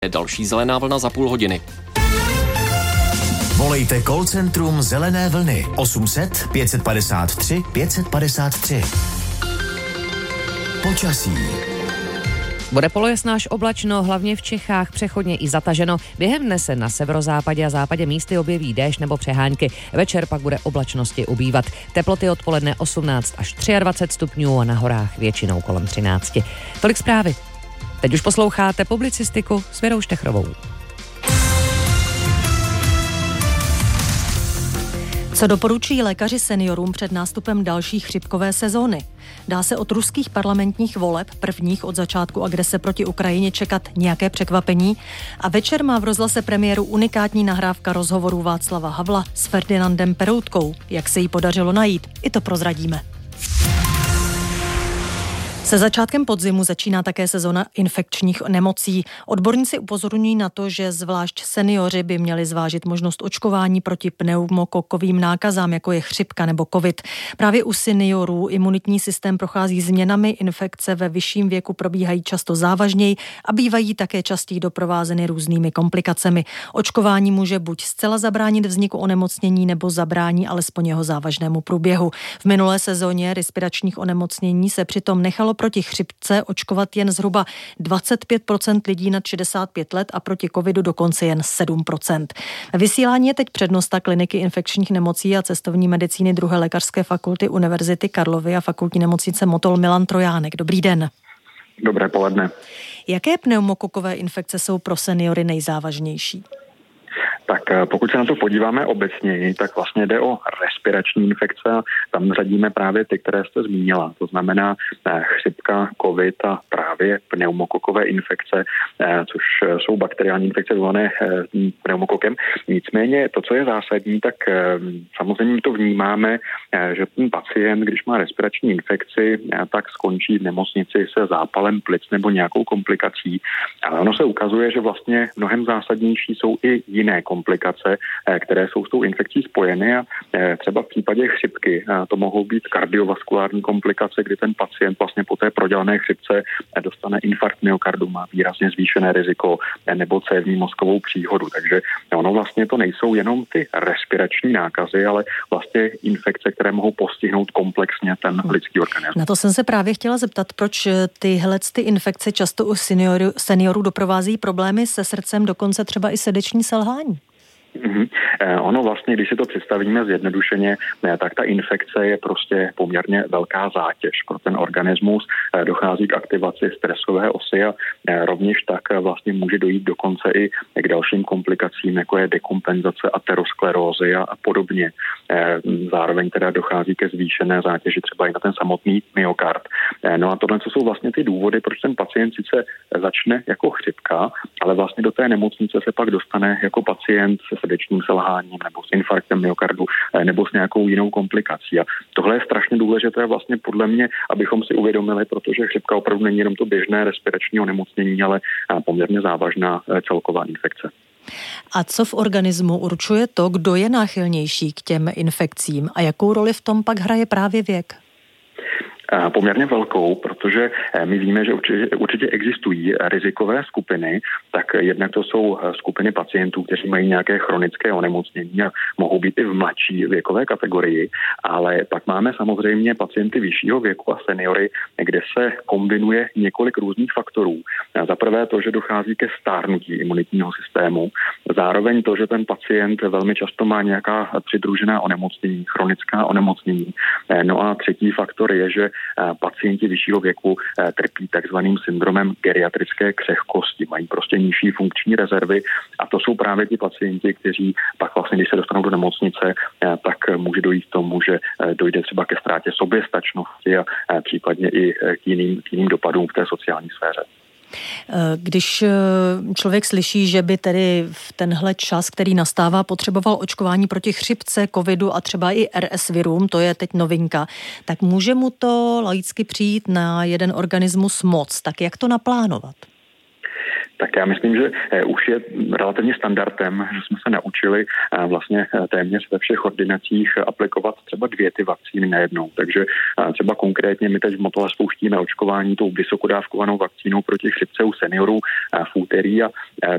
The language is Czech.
Další zelená vlna za půl hodiny. Volejte call centrum Zelené vlny 800 553 553. Počasí. Bude polojasná až oblačno, hlavně v Čechách, přechodně i zataženo. Během dne se na severozápadě a západě místy objeví déšť nebo přehánky. Večer pak bude oblačnosti ubývat. Teploty odpoledne 18 až 23 stupňů a na horách většinou kolem 13. Tolik zprávy. Teď už posloucháte publicistiku s Věrou Štechrovou. Co doporučují lékaři seniorům před nástupem další chřipkové sezóny? Dá se od ruských parlamentních voleb, prvních od začátku agrese proti Ukrajině, čekat nějaké překvapení? A večer má v rozhlase premiéru unikátní nahrávka rozhovoru Václava Havla s Ferdinandem Peroutkou. Jak se jí podařilo najít? I to prozradíme. Se začátkem podzimu začíná také sezona infekčních nemocí. Odborníci upozorňují na to, že zvlášť seniori by měli zvážit možnost očkování proti pneumokokovým nákazám, jako je chřipka nebo covid. Právě u seniorů imunitní systém prochází změnami, infekce ve vyšším věku probíhají často závažněji a bývají také častěji doprovázeny různými komplikacemi. Očkování může buď zcela zabránit vzniku onemocnění nebo zabrání alespoň jeho závažnému průběhu. V minulé sezóně respiračních onemocnění se přitom nechalo proti chřipce očkovat jen zhruba 25% lidí nad 65 let a proti covidu dokonce jen 7%. Vysílání je teď přednosta kliniky infekčních nemocí a cestovní medicíny 2. lékařské fakulty Univerzity Karlovy a fakultní nemocnice Motol Milan Trojánek. Dobrý den. Dobré poledne. Jaké pneumokokové infekce jsou pro seniory nejzávažnější? Tak pokud se na to podíváme obecněji, tak vlastně jde o respirační infekce a tam řadíme právě ty, které jste zmínila. To znamená chřipka, covid a právě pneumokokové infekce, což jsou bakteriální infekce vyvolané pneumokokem. Nicméně to, co je zásadní, tak samozřejmě to vnímáme, že ten pacient, když má respirační infekci, tak skončí v nemocnici se zápalem plic nebo nějakou komplikací. Ale ono se ukazuje, že vlastně mnohem zásadnější jsou i jiné komplikace, které jsou s tou infekcí spojeny a třeba v případě chřipky to mohou být kardiovaskulární komplikace, kdy ten pacient vlastně po té prodělané chřipce dostane infarkt myokardu, má výrazně zvýšené riziko nebo cévní mozkovou příhodu. Takže ono vlastně to nejsou jenom ty respirační nákazy, ale vlastně infekce, které mohou postihnout komplexně ten lidský organismus. Na to jsem se právě chtěla zeptat, proč tyhle infekce často u seniorů doprovází problémy se srdcem, dokonce třeba i srdeční selhání. Ono vlastně, když si to představíme zjednodušeně, tak ta infekce je prostě poměrně velká zátěž pro ten organismus. Dochází k aktivaci stresové osy a rovněž tak vlastně může dojít dokonce i k dalším komplikacím, jako je dekompenzace aterosklerózy a podobně. Zároveň teda dochází ke zvýšené zátěži třeba i na ten samotný myokard. No a tohle jsou vlastně ty důvody, proč ten pacient sice začne jako chřipka, ale vlastně do té nemocnice se pak dostane jako pacient se srdečním selháním nebo s infarktem myokardu nebo s nějakou jinou komplikací. A tohle je strašně důležité vlastně podle mě, abychom si uvědomili, protože chřipka opravdu není jenom to běžné respirační onemocnění, ale poměrně závažná celková infekce. A co v organismu určuje to, kdo je náchylnější k těm infekcím a jakou roli v tom pak hraje právě věk? Poměrně velkou, protože my víme, že určitě existují rizikové skupiny, tak jednak to jsou skupiny pacientů, kteří mají nějaké chronické onemocnění a mohou být i v mladší věkové kategorii, ale pak máme samozřejmě pacienty vyššího věku a seniory, kde se kombinuje několik různých faktorů. Za prvé to, že dochází ke stárnutí imunitního systému, zároveň to, že ten pacient velmi často má nějaká přidružená onemocnění, chronická onemocnění. No a třetí faktor je, že pacienti vyššího věku trpí takzvaným syndromem geriatrické křehkosti, mají prostě nižší funkční rezervy a to jsou právě ti pacienti, kteří pak vlastně, když se dostanou do nemocnice, tak může dojít k tomu, že dojde třeba ke ztrátě soběstačnosti a případně i k jiným dopadům v té sociální sféře. Když člověk slyší, že by tedy v tenhle čas, který nastává, potřeboval očkování proti chřipce, covidu a třeba i RS virům, to je teď novinka, tak může mu to laicky přijít na jeden organismus moc. Tak jak to naplánovat? Tak já myslím, že už je relativně standardem, že jsme se naučili vlastně téměř ve všech ordinacích aplikovat třeba 2 ty vakcíny najednou. Takže třeba konkrétně my teď v Motole spouštíme očkování tou vysokodávkovanou vakcínou proti chřipce u seniorů v úterý a